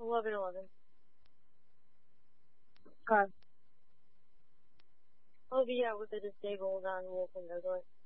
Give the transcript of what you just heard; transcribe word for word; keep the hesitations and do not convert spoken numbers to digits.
eleven eleven. Okay. I'll be out with the disabled on Wolf and Douglas.